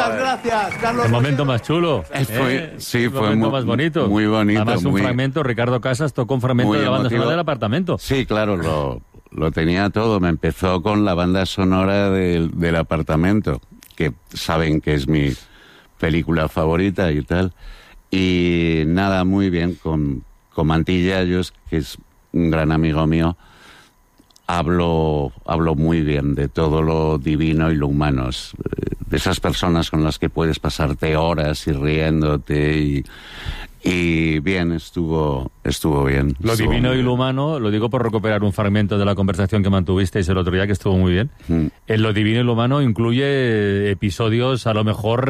Muchas gracias, Carlos. El momento más chulo. Sí, fue momento más bonito. Muy bonito. Además, un fragmento, Ricardo Casas tocó un fragmento de la banda sonora del Apartamento. Sí, claro, lo tenía todo. Me empezó con la banda sonora del Apartamento, que saben que es mi película favorita y tal. Y nada, muy bien, con Mantilla, que es un gran amigo mío, hablo muy bien de todo lo divino y lo humano, de esas personas con las que puedes pasarte horas y riéndote y bien, estuvo bien. Lo divino y lo humano, lo digo por recuperar un fragmento de la conversación que mantuvisteis el otro día, que estuvo muy bien. En lo divino y lo humano incluye episodios a lo mejor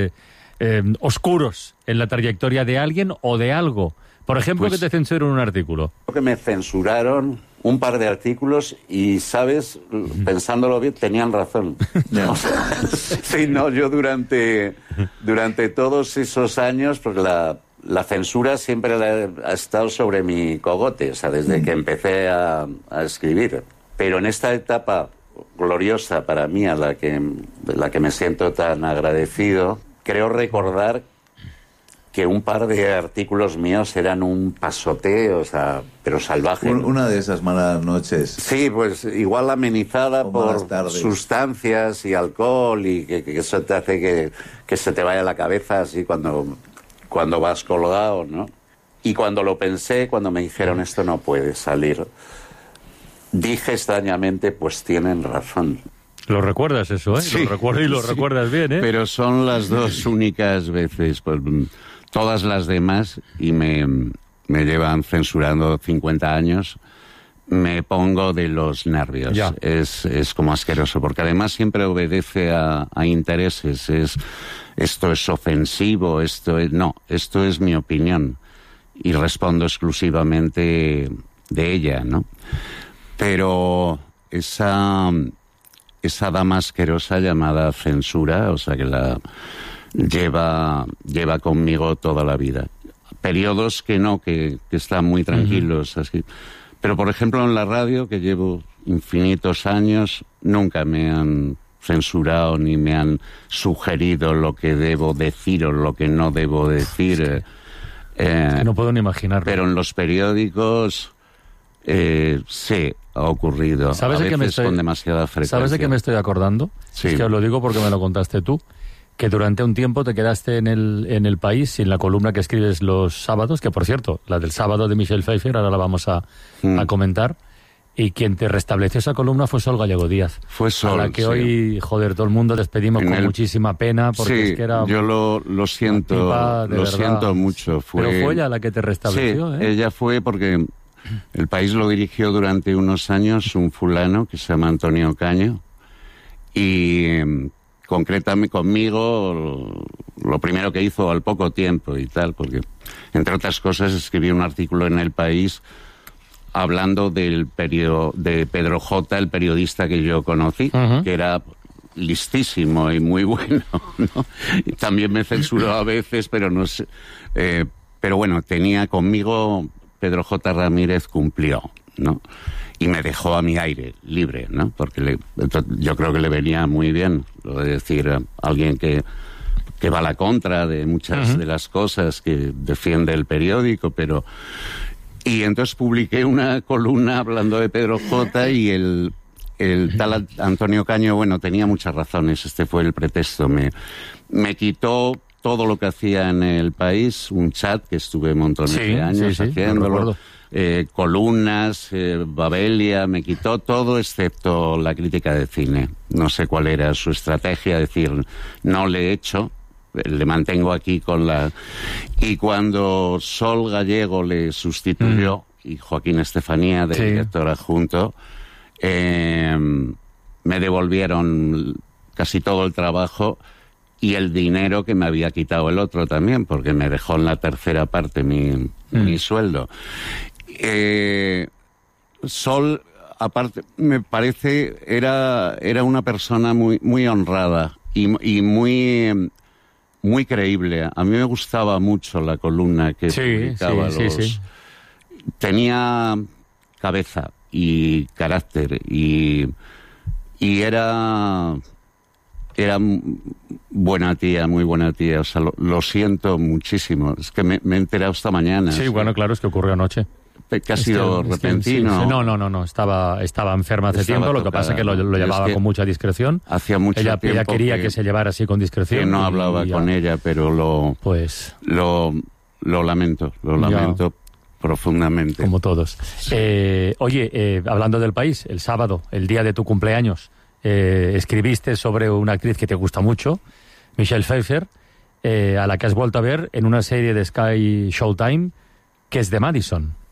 oscuros en la trayectoria de alguien o de algo. Por ejemplo, que te censuren un artículo. Creo que me censuraron un par de artículos y, ¿sabes? Pensándolo bien, tenían razón. O sea, sí, no, yo durante todos esos años, porque la censura siempre ha estado sobre mi cogote, o sea, desde que empecé a escribir. Pero en esta etapa gloriosa para mí, a la que me siento tan agradecido, creo recordar que un par de artículos míos eran un pasoteo, o sea, pero salvaje. Una de esas malas noches. Sí, pues igual amenizada por sustancias y alcohol y que eso te hace que se te vaya la cabeza así cuando vas colgado, ¿no? Y cuando lo pensé, cuando me dijeron esto no puede salir, dije extrañamente, pues tienen razón. Lo recuerdas eso, ¿eh? Sí, lo recuerdo y lo recuerdas bien, ¿eh? Pero son las dos únicas veces, pues todas las demás, y me llevan censurando 50 años, me pongo de los nervios. Ya. Es como asqueroso, porque además siempre obedece a intereses. Esto es ofensivo, esto es mi opinión, y respondo exclusivamente de ella, ¿no? Pero esa dama asquerosa llamada censura, o sea que la lleva conmigo toda la vida. Periodos que están muy tranquilos, así. Pero por ejemplo en la radio, que llevo infinitos años, nunca me han censurado ni me han sugerido lo que debo decir o lo que no debo decir. No puedo ni imaginarlo. Pero en los periódicos sí ha ocurrido. ¿Sabes a veces con demasiada frecuencia. ¿Sabes de qué me estoy acordando? Sí. Es que os lo digo porque me lo contaste tú. Que durante un tiempo te quedaste en el País y en la columna que escribes los sábados, que por cierto, la del sábado de Michelle Pfeiffer, ahora la vamos a comentar, y quien te restableció esa columna fue Sol Gallego Díaz. Fue Sol, a la que sí. Hoy, todo el mundo despedimos con muchísima pena, porque sí, es que era... yo lo siento, siento mucho. Pero fue ella la que te restableció, sí, ella fue porque el País lo dirigió durante unos años un fulano que se llama Antonio Caño, y concretamente conmigo lo primero que hizo al poco tiempo y tal, porque entre otras cosas escribí un artículo en El País hablando del periodo de Pedro J., el periodista que yo conocí, que era listísimo y muy bueno, ¿no? Y también me censuró a veces, pero no sé, pero bueno, tenía conmigo, Pedro J. Ramírez cumplió, ¿no? Y me dejó a mi aire, libre, ¿no? Porque yo creo que le venía muy bien, lo de decir, a alguien que va a la contra de muchas de las cosas que defiende el periódico, pero... Y entonces publiqué una columna hablando de Pedro J. y el tal Antonio Caño, bueno, tenía muchas razones, este fue el pretexto, me quitó todo lo que hacía en El País, un chat que estuve montones de años haciéndolo, columnas, Babelia, me quitó todo excepto la crítica de cine. No sé cuál era su estrategia, decir, no le he hecho, le mantengo aquí con la... Y cuando Sol Gallego le sustituyó, y Joaquín Estefanía, de director adjunto, me devolvieron casi todo el trabajo y el dinero que me había quitado el otro también, porque me dejó en la tercera parte mi sueldo. Sol, aparte, me parece, era una persona muy, muy honrada y muy... muy creíble. A mí me gustaba mucho la columna que publicaba. Tenía cabeza y carácter y era era buena tía, muy buena tía. O sea, lo siento muchísimo. Es que me he enterado esta mañana. Sí, bueno, claro, es que ocurrió anoche. Que ha sido repentino. Sí. No, estaba enferma hace tiempo, lo que pasa es que lo llevaba con mucha discreción. Hacía mucho tiempo ella quería que se llevara así con discreción. Que no hablaba con ella, pero lo lamento profundamente. Como todos. Hablando del país, el sábado, el día de tu cumpleaños, escribiste sobre una actriz que te gusta mucho, Michelle Pfeiffer, a la que has vuelto a ver en una serie de Sky Showtime, que es de Madison.